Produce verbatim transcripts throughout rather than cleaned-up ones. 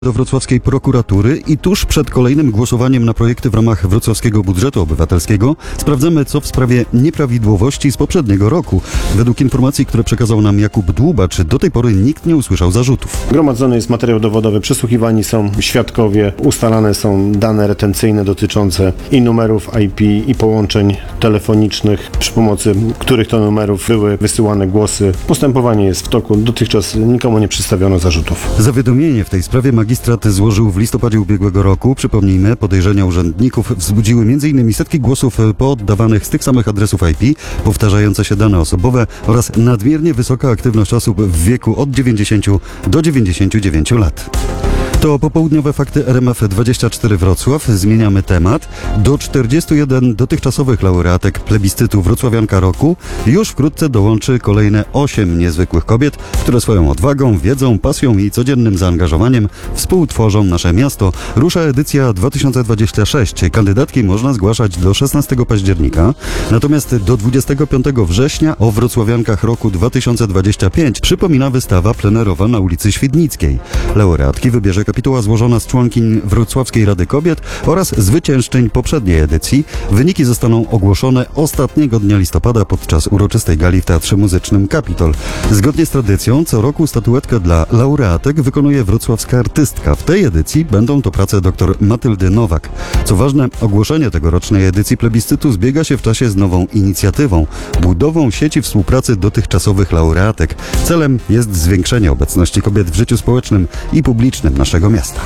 Do wrocławskiej prokuratury i tuż przed kolejnym głosowaniem na projekty w ramach wrocławskiego budżetu obywatelskiego sprawdzamy, co w sprawie nieprawidłowości z poprzedniego roku. Według informacji, które przekazał nam Jakub Dłubacz, do tej pory nikt nie usłyszał zarzutów. Gromadzony jest materiał dowodowy, przesłuchiwani są świadkowie, ustalane są dane retencyjne dotyczące i numerów I P, i połączeń telefonicznych, przy pomocy których to numerów były wysyłane głosy. Postępowanie jest w toku, dotychczas nikomu nie przedstawiono zarzutów. Zawiadomienie w tej sprawie magistrat złożył w listopadzie ubiegłego roku. Przypomnijmy, podejrzenia urzędników wzbudziły między innymi setki głosów pooddawanych z tych samych adresów I P, powtarzające się dane osobowe oraz nadmiernie wysoka aktywność osób w wieku od dziewięćdziesięciu do dziewięćdziesięciu dziewięciu lat. To popołudniowe fakty R M F dwadzieścia cztery Wrocław. Zmieniamy temat. Do czterdziestu jeden dotychczasowych laureatek plebiscytu Wrocławianka Roku już wkrótce dołączy kolejne osiem niezwykłych kobiet, które swoją odwagą, wiedzą, pasją i codziennym zaangażowaniem współtworzą nasze miasto. Rusza edycja dwa tysiące dwudziesta szósty. Kandydatki można zgłaszać do szesnastego października. Natomiast do dwudziestego piątego września o Wrocławiankach Roku dwa tysiące dwudziestym piątym przypomina wystawa plenerowa na ulicy Świdnickiej. Laureatki wybierze kapituła złożona z członkiń Wrocławskiej Rady Kobiet oraz zwyciężczyń poprzedniej edycji. Wyniki zostaną ogłoszone ostatniego dnia listopada podczas uroczystej gali w Teatrze Muzycznym Kapitol. Zgodnie z tradycją co roku statuetkę dla laureatek wykonuje wrocławska artystka. W tej edycji będą to prace dr Matyldy Nowak. Co ważne, ogłoszenie tegorocznej edycji plebiscytu zbiega się w czasie z nową inicjatywą – budową sieci współpracy dotychczasowych laureatek. Celem jest zwiększenie obecności kobiet w życiu społecznym i publicznym naszego miasta.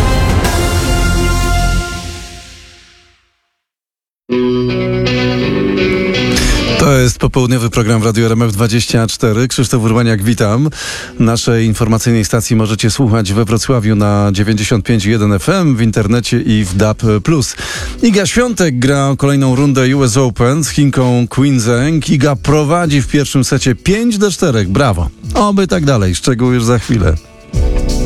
To jest popołudniowy program w Radiu R M F dwadzieścia cztery. Krzysztof Urbaniak, witam. Naszej informacyjnej stacji możecie słuchać we Wrocławiu na dziewięćdziesiąt pięć przecinek jeden F M, w internecie i w D A B plus. Iga Świątek gra kolejną rundę U S Open z Chinką Qin Zheng. Iga prowadzi w pierwszym secie pięć do czterech. Brawo. Oby tak dalej. Szczegóły już za chwilę.